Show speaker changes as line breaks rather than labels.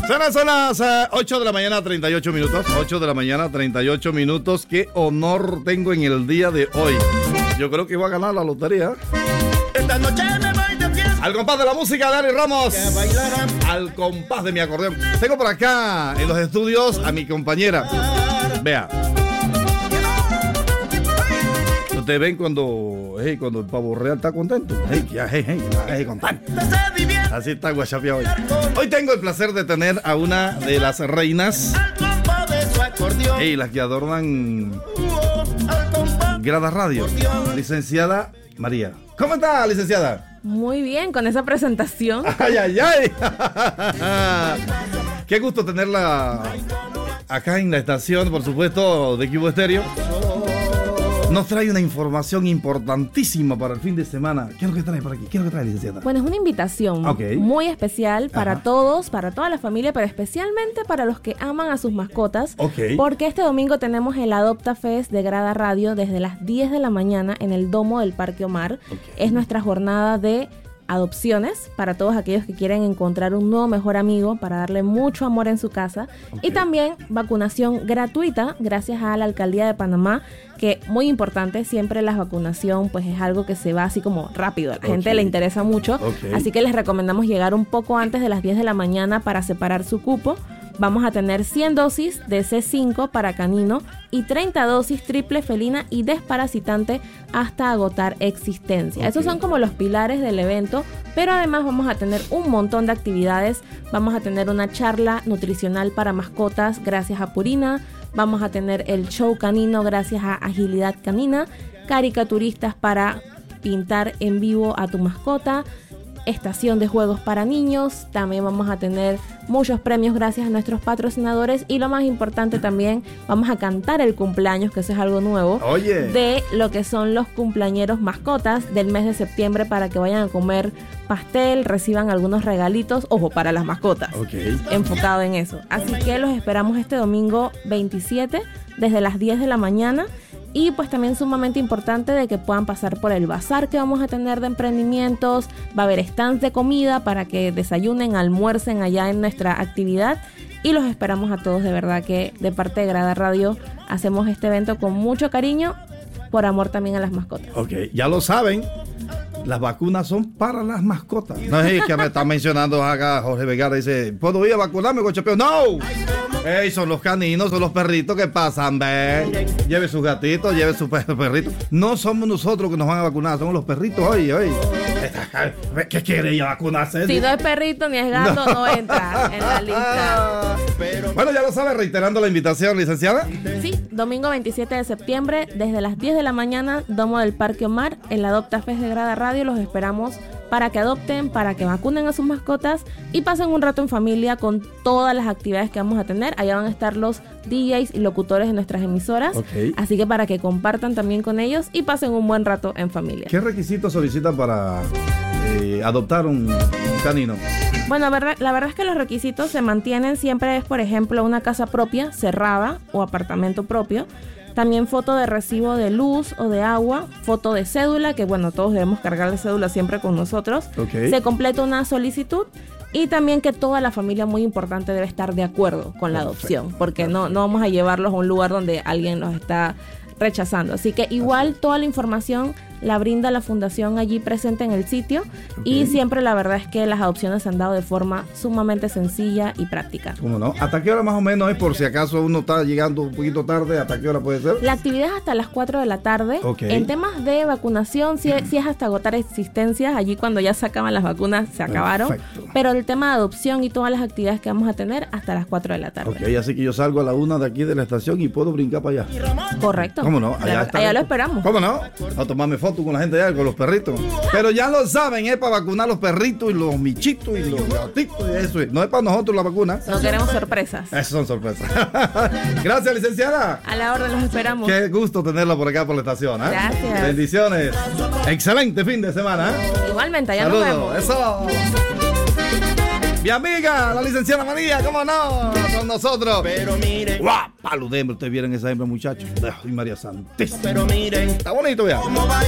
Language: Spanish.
Son las 8 de la mañana, 38 minutos. 8 de la mañana, 38 minutos. Qué honor tengo en el día de hoy. Yo creo que voy a ganar la lotería.
Esta noche me voy de fiesta.
Al compás de la música de Ari Ramos. Al compás de mi acordeón. Tengo por acá en los estudios a mi compañera. Vea. Ustedes ven cuando el pavo real está contento. Contento. Así está guachapia hoy. Hoy tengo el placer de tener a una de las reinas. Las que adornan Grada Radio. Licenciada María. ¿Cómo está, licenciada?
Muy bien, con esa presentación.
¡Ay, ay, ay! Qué gusto tenerla acá en la estación, por supuesto, de Cubo Estéreo. Nos trae una información importantísima para el fin de semana. ¿Qué es lo que trae por aquí? ¿Qué es lo que trae, licenciada?
Bueno, es una invitación muy especial para todos, para toda la familia, pero especialmente para los que aman a sus mascotas. Porque este domingo tenemos el Adopta Fest de Grada Radio desde las 10 de la mañana en el domo del Parque Omar. Es nuestra jornada de adopciones para todos aquellos que quieren encontrar un nuevo mejor amigo para darle mucho amor en su casa. Y también vacunación gratuita gracias a la Alcaldía de Panamá, que muy importante, siempre la vacunación pues es algo que se va así como rápido, a la gente le interesa mucho, así que les recomendamos llegar un poco antes de las 10 de la mañana para separar su cupo. Vamos a tener 100 dosis de C5 para canino y 30 dosis triple felina y desparasitante hasta agotar existencia. Esos son como los pilares del evento, pero además vamos a tener un montón de actividades. Vamos a tener una charla nutricional para mascotas gracias a Purina. Vamos a tener el show canino gracias a Agilidad Canina. Caricaturistas para pintar en vivo a tu mascota. Estación de juegos para niños. También vamos a tener muchos premios gracias a nuestros patrocinadores y lo más importante también, vamos a cantar el cumpleaños, que eso es algo nuevo, de lo que son los cumpleañeros mascotas del mes de septiembre para que vayan a comer pastel, reciban algunos regalitos, ojo, para las mascotas, enfocado en eso. Así que los esperamos este domingo 27 desde las 10 de la mañana. Y pues también sumamente importante de que puedan pasar por el bazar que vamos a tener de emprendimientos. Va a haber stands de comida para que desayunen, almuercen allá en nuestra actividad. Y los esperamos a todos, de verdad que de parte de Grada Radio hacemos este evento con mucho cariño, por amor también a las mascotas.
Ya lo saben, las vacunas son para las mascotas. No es que me está mencionando acá Jorge Vergara, dice, ¿puedo ir a vacunarme con Chapeo? ¡No! Son los caninos, son los perritos que pasan, ve. Lleve sus gatitos, lleve sus perritos. No somos nosotros que nos van a vacunar, somos los perritos hoy. ¿Qué quiere ella vacunarse?
Si no es perrito ni es gato, no entra en la lista.
Bueno, ya lo sabe, reiterando la invitación, licenciada.
Sí, domingo 27 de septiembre, desde las 10 de la mañana, domo del Parque Omar, en la Adopta Fest de Grada Radio. Los esperamos para que adopten, para que vacunen a sus mascotas y pasen un rato en familia con todas las actividades que vamos a tener. Allá van a estar los DJs y locutores de nuestras emisoras, así que para que compartan también con ellos y pasen un buen rato en familia.
¿Qué requisitos solicitan para adoptar un canino?
Bueno, la verdad es que los requisitos se mantienen, siempre es, por ejemplo, una casa propia, cerrada o apartamento propio. También foto de recibo de luz o de agua, foto de cédula, que bueno, todos debemos cargar la cédula siempre con nosotros. Se completa una solicitud y también que toda la familia, muy importante, debe estar de acuerdo con la adopción, porque no vamos a llevarlos a un lugar donde alguien los está rechazando. Así que igual toda la información la brinda la fundación allí presente en el sitio y siempre la verdad es que las adopciones se han dado de forma sumamente sencilla y práctica.
¿Cómo no? ¿Hasta qué hora más o menos es por si acaso uno está llegando un poquito tarde? ¿Hasta qué hora puede ser?
La actividad es hasta las 4 de la tarde. En temas de vacunación sí es hasta agotar existencias. Allí cuando ya se acaban las vacunas se acabaron. Pero el tema de adopción y todas las actividades que vamos a tener hasta las 4 de la tarde.
Así que yo salgo a la 1 de aquí de la estación y puedo brincar para allá.
Correcto.
¿Cómo no?
Allá lo esperamos.
¿Cómo no? A tomarme fotos con la gente allá, con los perritos. Pero ya lo saben, es para vacunar los perritos y los michitos y los gatitos y eso. No es para nosotros la vacuna.
No queremos sorpresas.
Esas son sorpresas. Gracias, licenciada.
A la orden, los esperamos.
Qué gusto tenerla por acá por la estación.
Gracias.
Bendiciones. Excelente fin de semana.
Igualmente, allá nos vemos.
Eso. Mi amiga, la licenciada María, ¿cómo no? Con nosotros.
Pero miren.
¡Guau! Paludembre, ustedes vieron esa hembra, muchachos. Ay, María Santísima.
Pero miren.
Está bonito, ya.